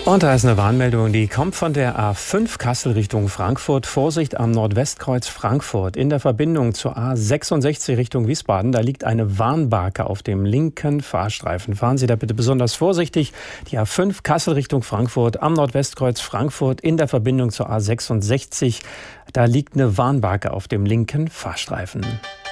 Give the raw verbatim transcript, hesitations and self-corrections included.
Und da ist eine Warnmeldung, die kommt von der A fünf Kassel Richtung Frankfurt. Vorsicht am Nordwestkreuz Frankfurt. In der Verbindung zur A sechsundsechzig Richtung Wiesbaden, da liegt eine Warnbarke auf dem linken Fahrstreifen. Fahren Sie da bitte besonders vorsichtig. Die A fünf Kassel Richtung Frankfurt am Nordwestkreuz Frankfurt in der Verbindung zur A sechsundsechzig. Da liegt eine Warnbarke auf dem linken Fahrstreifen.